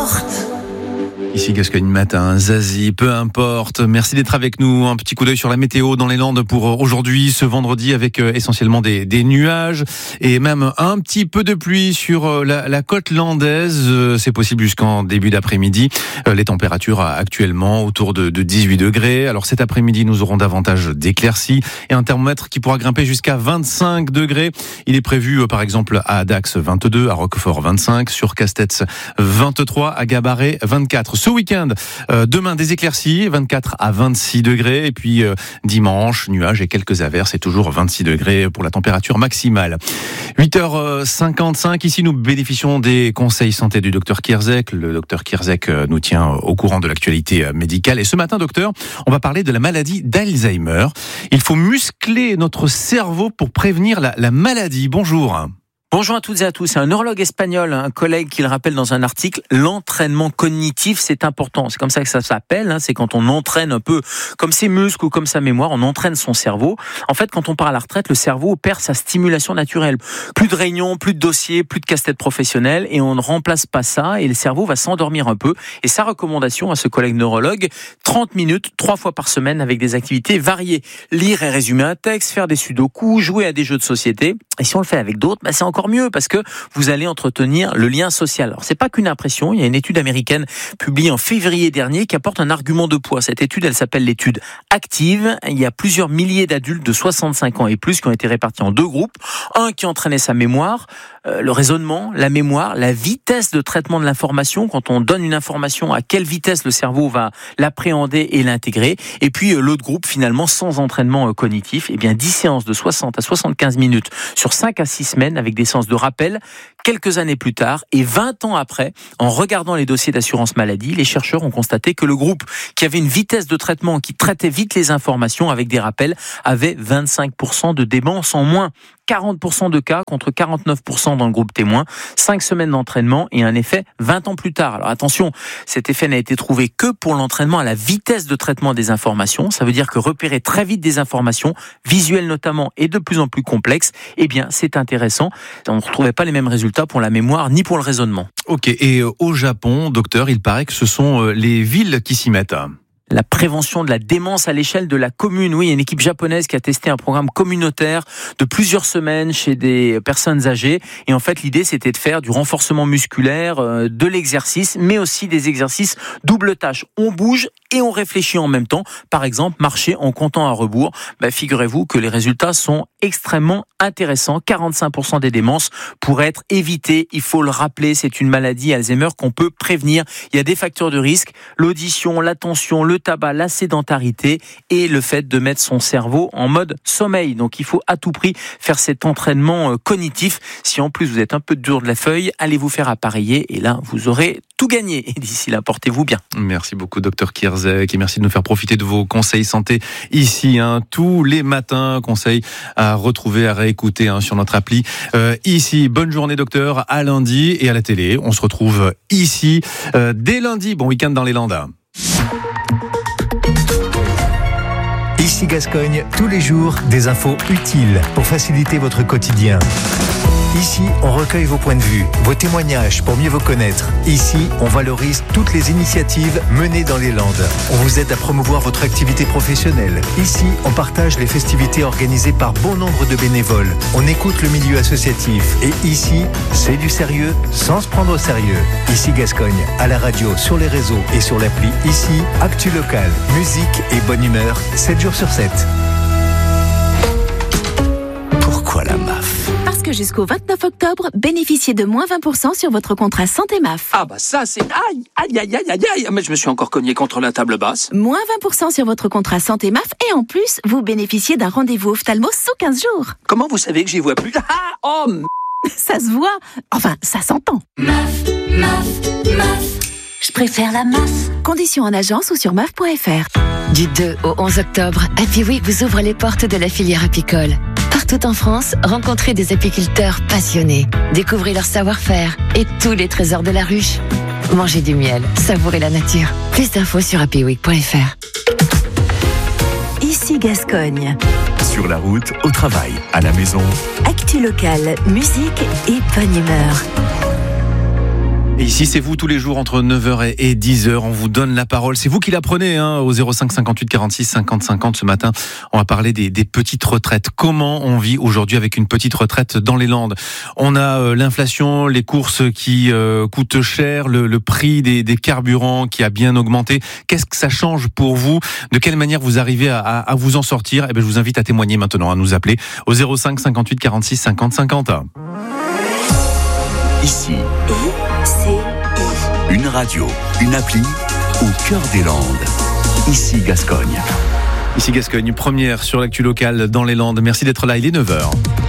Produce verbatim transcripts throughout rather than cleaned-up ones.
importe. Ici Gascogne Matin, Zazie, peu importe. Merci d'être avec nous. Un petit coup d'œil sur la météo dans les Landes pour aujourd'hui, ce vendredi, avec essentiellement des, des nuages et même un petit peu de pluie sur la, la côte landaise. C'est possible jusqu'en début d'après-midi. Les températures actuellement autour de, de dix-huit degrés. Alors cet après-midi, nous aurons davantage d'éclaircies et un thermomètre qui pourra grimper jusqu'à vingt-cinq degrés. Il est prévu par exemple à Dax vingt-deux, à Roquefort vingt-cinq, sur Castets vingt-trois, à Gabarret vingt-quatre. Ce week-end, euh, demain des éclaircies, vingt-quatre à vingt-six degrés, et puis euh, dimanche, nuages et quelques averses, et toujours vingt-six degrés pour la température maximale. huit heures cinquante-cinq, ici nous bénéficions des conseils santé du docteur Kierzek. Le docteur Kierzek nous tient au courant de l'actualité médicale. Et ce matin, docteur, on va parler de la maladie d'Alzheimer. Il faut muscler notre cerveau pour prévenir la, la maladie. Bonjour. Bonjour à toutes et à tous. C'est un neurologue espagnol, un collègue qui le rappelle dans un article, l'entraînement cognitif, c'est important. C'est comme ça que ça s'appelle, hein. C'est quand on entraîne un peu comme ses muscles ou comme sa mémoire, on entraîne son cerveau. En fait, quand on part à la retraite, le cerveau perd sa stimulation naturelle. Plus de réunions, plus de dossiers, plus de casse-tête professionnels, et on ne remplace pas ça, et le cerveau va s'endormir un peu. Et sa recommandation à ce collègue neurologue, trente minutes, trois fois par semaine, avec des activités variées. Lire et résumer un texte, faire des sudoku, jouer à des jeux de société. Et si on le fait avec d'autres, bah c'est encore mieux parce que vous allez entretenir le lien social. Alors c'est pas qu'une impression, il y a une étude américaine publiée en février dernier qui apporte un argument de poids. Cette étude, elle s'appelle l'étude active. Il y a plusieurs milliers d'adultes de soixante-cinq ans et plus qui ont été répartis en deux groupes. Un qui entraînait sa mémoire, euh, le raisonnement, la mémoire, la vitesse de traitement de l'information. Quand on donne une information, à quelle vitesse le cerveau va l'appréhender et l'intégrer. Et puis euh, l'autre groupe, finalement, sans entraînement euh, cognitif, eh bien dix séances de soixante à soixante-quinze minutes sur cinq à six semaines avec des séances de rappel. Quelques années plus tard et vingt ans après, en regardant les dossiers d'assurance maladie, les chercheurs ont constaté que le groupe qui avait une vitesse de traitement, qui traitait vite les informations avec des rappels, avait vingt-cinq pour cent de démence en moins. quarante pour cent de cas contre quarante-neuf pour cent dans le groupe témoin. cinq semaines d'entraînement et un effet vingt ans plus tard. Alors attention, cet effet n'a été trouvé que pour l'entraînement à la vitesse de traitement des informations. Ça veut dire que repérer très vite des informations, visuelles notamment et de plus en plus complexes, eh bien c'est intéressant. On ne retrouvait pas les mêmes résultats pour la mémoire ni pour le raisonnement. Ok, et au Japon, docteur, il paraît que ce sont les villes qui s'y mettent. La prévention de la démence à l'échelle de la commune. Oui, il y a une équipe japonaise qui a testé un programme communautaire de plusieurs semaines chez des personnes âgées. Et en fait, l'idée, c'était de faire du renforcement musculaire, de l'exercice, mais aussi des exercices double tâche. On bouge et on réfléchit en même temps. Par exemple, marcher en comptant à rebours. Bah, figurez-vous que les résultats sont extrêmement intéressants. quarante-cinq pour cent des démences pourraient être évitées. Il faut le rappeler, c'est une maladie Alzheimer qu'on peut prévenir. Il y a des facteurs de risque, l'audition, l'attention, le tabac, la sédentarité et le fait de mettre son cerveau en mode sommeil. Donc il faut à tout prix faire cet entraînement cognitif. Si en plus vous êtes un peu dur de la feuille, allez vous faire appareiller et là vous aurez tout gagné. Et d'ici là, portez-vous bien. Merci beaucoup docteur Kierzek et merci de nous faire profiter de vos conseils santé ici, hein, tous les matins. Conseils à retrouver, à réécouter hein, sur notre appli. Euh, ici, bonne journée docteur, à lundi et à la télé. On se retrouve ici euh, dès lundi. Bon week-end dans les Landes. Ici Gascogne, tous les jours, des infos utiles pour faciliter votre quotidien. Ici, on recueille vos points de vue, vos témoignages pour mieux vous connaître. Ici, on valorise toutes les initiatives menées dans les Landes. On vous aide à promouvoir votre activité professionnelle. Ici, on partage les festivités organisées par bon nombre de bénévoles. On écoute le milieu associatif. Et ici, c'est du sérieux sans se prendre au sérieux. Ici Gascogne, à la radio, sur les réseaux et sur l'appli. Ici, actu local, musique et bonne humeur, sept jours sur sept. Pourquoi la M A F ? Parce que jusqu'au vingt-neuf octobre, bénéficiez de moins vingt pour cent sur votre contrat santé M A F. Ah bah ça c'est... Aïe, aïe, aïe, aïe, aïe, aïe. Mais je me suis encore cogné contre la table basse. Moins vingt pour cent sur votre contrat santé M A F et en plus, vous bénéficiez d'un rendez-vous ophtalmo sous quinze jours. Comment vous savez que j'y vois plus? Ah, oh m... Ça se voit. Enfin, ça s'entend. M A F, M A F, M A F. Je préfère la M A F. Conditions en agence ou sur M A F point F R. Du deux au onze octobre, Happy Week vous ouvre les portes de la filière apicole. Partout en France, rencontrez des apiculteurs passionnés. Découvrez leur savoir-faire et tous les trésors de la ruche. Mangez du miel, savourez la nature. Plus d'infos sur happy week point F R. Ici Gascogne. Sur la route, au travail, à la maison. Actu locale, musique et bonne humeur. Et ici, c'est vous tous les jours entre neuf heures et dix heures. On vous donne la parole. C'est vous qui la prenez hein, au zéro cinq cinquante-huit quarante-six cinquante cinquante. Ce matin, on va parler des, des petites retraites. Comment on vit aujourd'hui avec une petite retraite dans les Landes? On a euh, l'inflation, les courses qui euh, coûtent cher, le, le prix des, des carburants qui a bien augmenté. Qu'est-ce que ça change pour vous? De quelle manière vous arrivez à, à, à vous en sortir? Eh bien, je vous invite à témoigner maintenant, à nous appeler au zéro cinq cinquante-huit quarante-six cinquante cinquante. Ici, C'est une radio, une appli au cœur des Landes. Ici Gascogne. Ici Gascogne, première sur l'actu locale dans les Landes. Merci d'être là, il est neuf heures.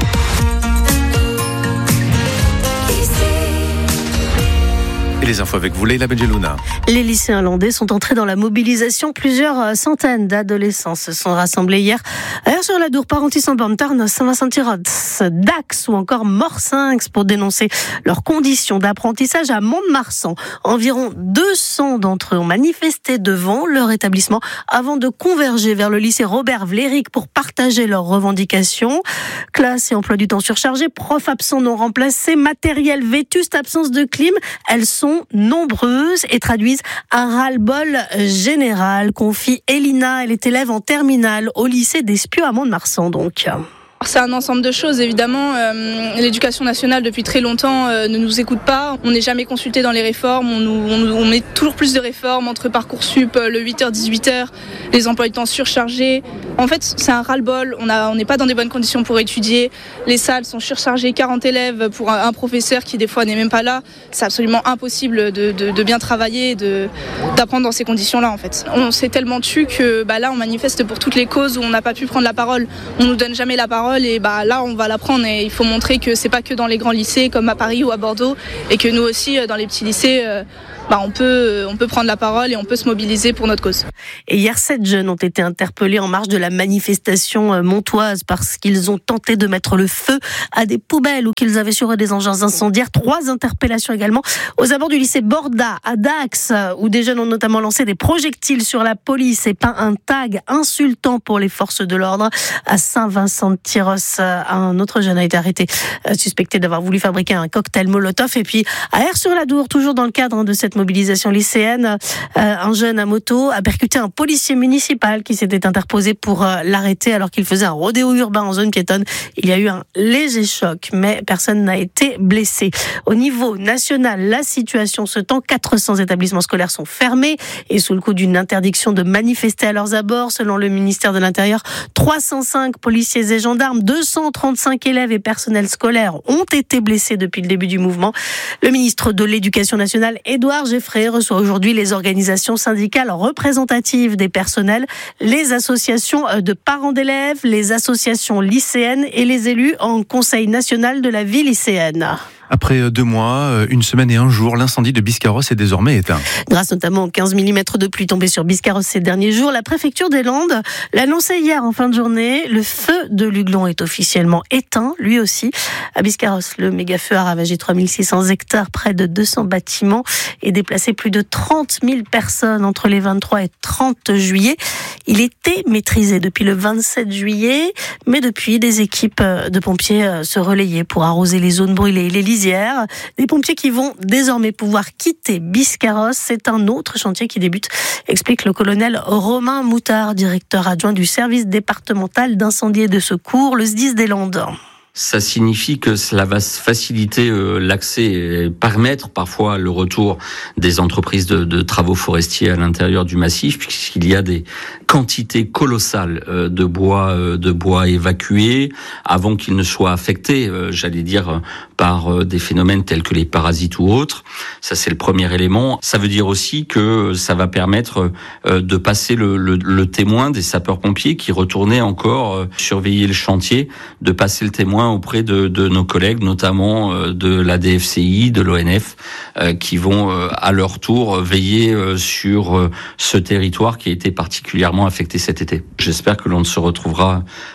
Et les infos avec vous, Leila Benjelouna. Les lycéens landais sont entrés dans la mobilisation. Plusieurs centaines d'adolescents se sont rassemblés hier à Aire-sur-la-Dour, Parentis-en-Born, Tarn, Saint-Vincent-Tyrols, Dax ou encore Morsinx pour dénoncer leurs conditions d'apprentissage à Mont-de-Marsan. Environ deux cents d'entre eux ont manifesté devant leur établissement avant de converger vers le lycée Robert Vléric pour partager leurs revendications. Classe et emploi du temps surchargé, profs absents non remplacés, matériel vétuste, absence de clim, elles sont nombreuses et traduisent un ras-le-bol général, confie Elina. Elle est élève en terminale au lycée d'Espiau à Mont-de-Marsan donc. C'est un ensemble de choses, évidemment. Euh, l'éducation nationale, depuis très longtemps, euh, ne nous écoute pas. On n'est jamais consulté dans les réformes. On, nous, on, on met toujours plus de réformes entre Parcoursup, le huit heures dix-huit heures, les emplois du temps surchargés. En fait, c'est un ras-le-bol. On a, on n'est pas dans des bonnes conditions pour étudier. Les salles sont surchargées, quarante élèves pour un, un professeur qui, des fois, n'est même pas là. C'est absolument impossible de, de, de bien travailler, de, d'apprendre dans ces conditions-là, en fait. On s'est tellement tu que bah, là, on manifeste pour toutes les causes où on n'a pas pu prendre la parole. On nous donne jamais la parole. Et bah là on va la prendre et il faut montrer que c'est pas que dans les grands lycées comme à Paris ou à Bordeaux et que nous aussi dans les petits lycées bah on peut on peut prendre la parole et on peut se mobiliser pour notre cause. Et hier, sept jeunes ont été interpellés en marge de la manifestation montoise parce qu'ils ont tenté de mettre le feu à des poubelles ou qu'ils avaient sur eux des engins incendiaires. Trois interpellations également aux abords du lycée Borda à Dax où des jeunes ont notamment lancé des projectiles sur la police et peint un tag insultant pour les forces de l'ordre. À Saint-Vincent-Tyrols, un autre jeune a été arrêté suspecté d'avoir voulu fabriquer un cocktail Molotov. Et puis à Aire-sur-la-Dour, toujours dans le cadre de cette mobilisation lycéenne, un jeune à moto a percuté un policier municipal qui s'était interposé pour l'arrêter alors qu'il faisait un rodéo urbain en zone piétonne. Il y a eu un léger choc, mais personne n'a été blessé. Au niveau national, la situation se tend. quatre cents établissements scolaires sont fermés et sous le coup d'une interdiction de manifester à leurs abords. Selon le ministère de l'Intérieur, trois cent cinq policiers et gendarmes, deux cent trente-cinq élèves et personnels scolaires ont été blessés depuis le début du mouvement. Le ministre de l'Éducation nationale, Édouard Geffray, reçoit aujourd'hui les organisations syndicales représentatives des personnels, les associations de parents d'élèves, les associations lycéennes et les élus en Conseil national de la vie lycéenne. Après deux mois, une semaine et un jour, l'incendie de Biscarrosse est désormais éteint. Grâce notamment aux quinze millimètres de pluie tombés sur Biscarrosse ces derniers jours, la préfecture des Landes l'annonçait hier en fin de journée. Le feu de l'Huglon est officiellement éteint, lui aussi. À Biscarrosse, le méga-feu a ravagé trois mille six cents hectares, près de deux cents bâtiments et déplacé plus de trente mille personnes entre les vingt-trois et trente juillet. Il était maîtrisé depuis le vingt-sept juillet, mais depuis, des équipes de pompiers se relayaient pour arroser les zones brûlées et les lisières. Des pompiers qui vont désormais pouvoir quitter Biscarrosse. C'est un autre chantier qui débute, explique le colonel Romain Moutard, directeur adjoint du service départemental d'incendie et de secours, le S D I S des Landes. Ça signifie que cela va faciliter l'accès et permettre parfois le retour des entreprises de, de travaux forestiers à l'intérieur du massif, puisqu'il y a des quantités colossales de bois, de bois évacués avant qu'ils ne soient affectés, j'allais dire, par des phénomènes tels que les parasites ou autres. Ça, c'est le premier élément. Ça veut dire aussi que ça va permettre de passer le, le, le témoin des sapeurs-pompiers qui retournaient encore surveiller le chantier, de passer le témoin auprès de, de nos collègues, notamment de la D F C I, de l'O N F, euh, qui vont euh, à leur tour veiller euh, sur euh, ce territoire qui a été particulièrement affecté cet été. J'espère que l'on ne se retrouvera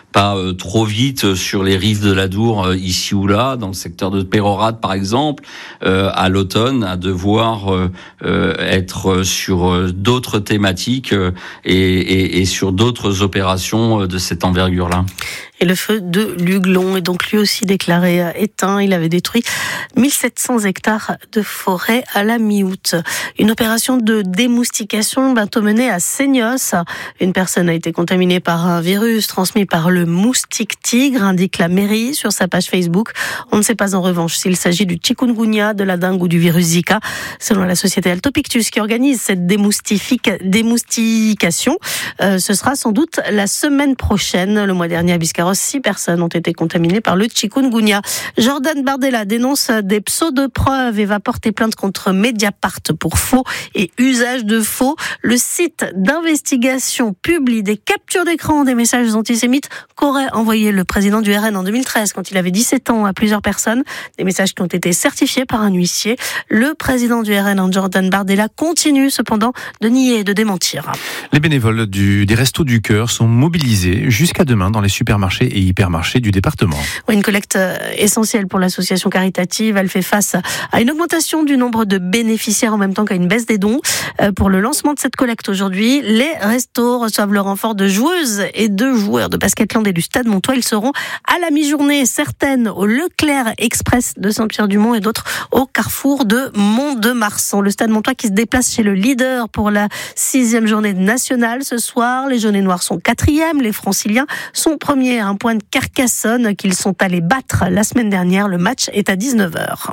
pas euh, trop vite sur les rives de l'Adour, euh, ici ou là, dans le secteur de Peyrehorade par exemple, euh, à l'automne, à devoir euh, euh, être sur euh, d'autres thématiques euh, et, et, et sur d'autres opérations de cette envergure-là. Et le feu de Luglon est donc lui aussi déclaré éteint. Il avait détruit mille sept cents hectares de forêt à la mi-août. Une opération de démoustication bientôt menée à Seignos. Une personne a été contaminée par un virus transmis par le moustique tigre, indique la mairie sur sa page Facebook. On ne sait pas en revanche s'il s'agit du chikungunya, de la dengue ou du virus Zika. Selon la société Altopictus qui organise cette démoustication, euh, ce sera sans doute la semaine prochaine. Le mois dernier à Biscarrosse, six personnes ont été contaminées par le chikungunya. Jordan Bardella dénonce des pseudo-preuves et va porter plainte contre Mediapart pour faux et usage de faux. Le site d'investigation publie des captures d'écran des messages antisémites qu'aurait envoyé le président du R N en deux mille treize quand il avait dix-sept ans à plusieurs personnes. Des messages qui ont été certifiés par un huissier. Le président du R N, Jordan Bardella, continue cependant de nier et de démentir. Les bénévoles du, des Restos du Cœur sont mobilisés jusqu'à demain dans les supermarchés et hypermarchés du département. Oui, une collecte essentielle pour l'association caritative. Elle fait face à une augmentation du nombre de bénéficiaires en même temps qu'à une baisse des dons. Pour le lancement de cette collecte aujourd'hui, les restos reçoivent le renfort de joueuses et de joueurs de Basketland et du Stade Montois. Ils seront à la mi-journée, certaines au Leclerc Express de Saint-Pierre-du-Mont et d'autres au Carrefour de Mont-de-Marsan. Le Stade Montois qui se déplace chez le leader pour la sixième journée nationale ce soir. Les jaunes et noirs sont quatrièmes, les franciliens sont premiers à un point de Carcassonne qu'ils sont allés battre la semaine dernière. Le match est à dix-neuf heures.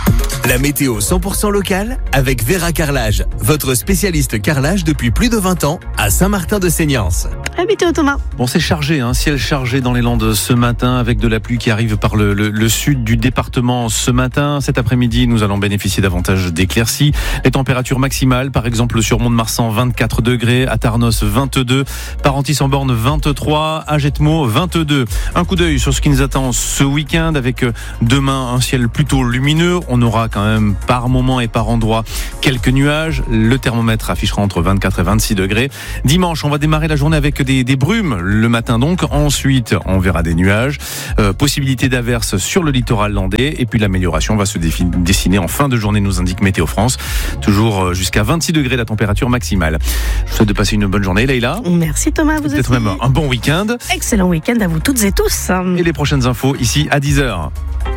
La météo cent pour cent locale avec Vera Carrelage, votre spécialiste carrelage depuis plus de vingt ans à Saint-Martin-de-Seignance. La météo, Thomas. Bon, c'est chargé, hein, ciel chargé dans les Landes ce matin avec de la pluie qui arrive par le, le, le sud du département ce matin. Cet après-midi, nous allons bénéficier davantage d'éclaircies. Les températures maximales, par exemple sur Mont-de-Marsan, vingt-quatre degrés, à Tarnos, vingt-deux, Parentis-en-Born, vingt-trois, à Jetmo, vingt-deux. Un coup d'œil sur ce qui nous attend ce week-end avec demain un ciel plutôt lumineux. On aura quand même par moment et par endroit quelques nuages. Le thermomètre affichera entre vingt-quatre et vingt-six degrés. Dimanche, on va démarrer la journée avec des, des brumes le matin donc. Ensuite, on verra des nuages. Euh, possibilité d'averses sur le littoral landais. Et puis l'amélioration va se défi- dessiner en fin de journée, nous indique Météo France. Toujours jusqu'à vingt-six degrés la température maximale. Je vous souhaite de passer une bonne journée, Leïla. Merci Thomas, vous Peut-être aussi. même un bon week-end. Excellent week-end à vous toutes et tous. Et les prochaines infos ici à dix heures.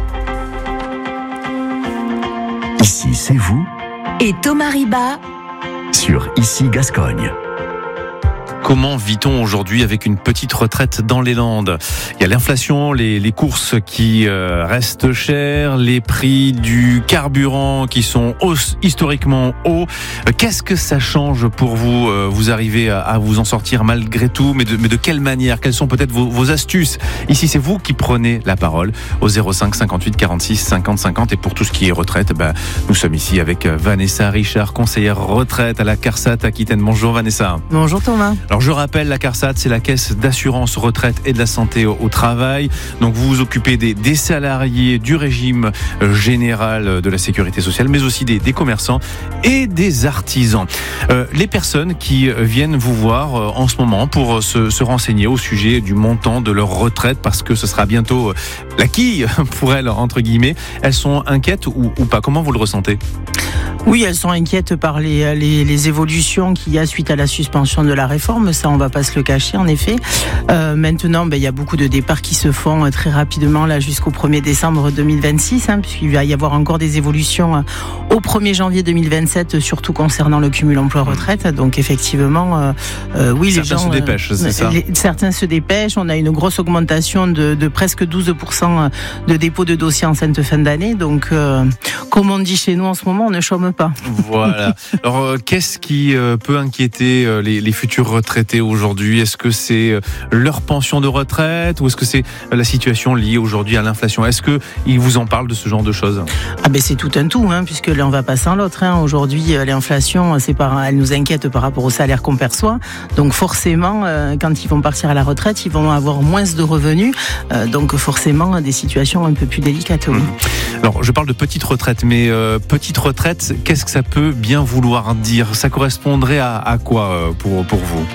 Ici, c'est vous Et Thomas Riba sur Ici Gascogne. Comment vit-on aujourd'hui avec une petite retraite dans les Landes ? Il y a l'inflation, les, les courses qui euh, restent chères, les prix du carburant qui sont hauss, historiquement hauts. Qu'est-ce que ça change pour vous ? Vous arrivez à, à vous en sortir malgré tout, mais de, mais de quelle manière ? Quelles sont peut-être vos, vos astuces ? Ici, c'est vous qui prenez la parole au zéro cinq cinquante-huit quarante-six cinquante cinquante. Et pour tout ce qui est retraite, ben, nous sommes ici avec Vanessa Richard, conseillère retraite à la CARSAT Aquitaine. Bonjour Vanessa. Bonjour Thomas. Alors je rappelle, la CARSAT, c'est la caisse d'assurance retraite et de la santé au, au travail. Donc vous vous occupez des, des salariés du régime général de la sécurité sociale, mais aussi des, des commerçants et des artisans. Euh, les personnes qui viennent vous voir euh, en ce moment pour se, se renseigner au sujet du montant de leur retraite, parce que ce sera bientôt la quille pour elles, entre guillemets, elles sont inquiètes ou, ou pas ? Comment vous le ressentez ? Oui, elles sont inquiètes par les, les, les évolutions qu'il y a suite à la suspension de la réforme. Ça, on va pas se le cacher, en effet. Euh, maintenant, ben, il y a beaucoup de départs qui se font euh, très rapidement là jusqu'au premier décembre deux mille vingt-six, hein, puisqu'il va y avoir encore des évolutions euh, au premier janvier deux mille vingt-sept, surtout concernant le cumul emploi-retraite. Donc, effectivement, euh, euh, oui, certains les gens... se dépêchent, euh, c'est ça les, Certains se dépêchent. On a une grosse augmentation de, de presque douze pour cent de dépôt de dossiers en cette fin d'année. Donc, euh, comme on dit chez nous en ce moment, on ne chôme pas. Voilà. Alors, euh, qu'est-ce qui euh, peut inquiéter euh, les, les futurs retraités aujourd'hui ? Est-ce que c'est euh, leur pension de retraite ou est-ce que c'est euh, la situation liée aujourd'hui à l'inflation ? Est-ce que ils vous en parlent de ce genre de choses ? Ah ben c'est tout un tout, hein, puisque là on va pas sans l'autre. Hein. Aujourd'hui, euh, l'inflation, c'est par, elle nous inquiète par rapport au salaire qu'on perçoit. Donc forcément, euh, quand ils vont partir à la retraite, ils vont avoir moins de revenus. Euh, donc forcément, des situations un peu plus délicates. Oui. Mmh. Alors, je parle de petite retraite, mais euh, petite retraite, qu'est-ce que ça peut bien vouloir dire ? Ça correspondrait à, à quoi euh, pour, pour vous ?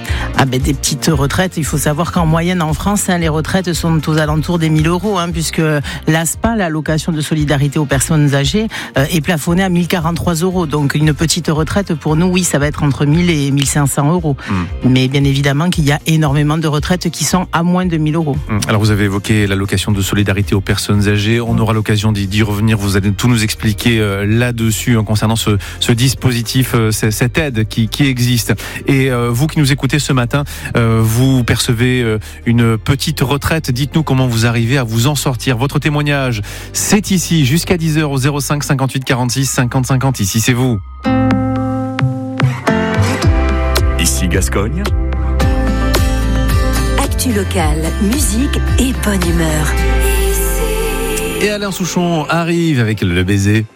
Ah ben des petites retraites, il faut savoir qu'en moyenne en France, hein, les retraites sont aux alentours des mille euros, hein, puisque l'A S P A, l'allocation de solidarité aux personnes âgées, euh, est plafonnée à mille quarante-trois euros. Donc une petite retraite pour nous, oui, ça va être entre mille et mille cinq cents euros. Mmh. Mais bien évidemment qu'il y a énormément de retraites qui sont à moins de mille euros. Mmh. Alors vous avez évoqué l'allocation de solidarité aux personnes âgées. On aura l'occasion d'y, d'y revenir. Vous allez tout nous expliquer euh, là-dessus, hein, concernant ce, ce dispositif, euh, cette aide qui, qui existe. Et euh, vous qui nous écoutez ce matin, euh, vous percevez euh, une petite retraite. Dites-nous comment vous arrivez à vous en sortir. Votre témoignage, c'est ici jusqu'à dix heures au zéro cinq cinquante-huit quarante-six cinquante cinquante. Ici, c'est vous. Ici Gascogne. Actu locale, musique et bonne humeur. Et Alain Souchon arrive avec le baiser.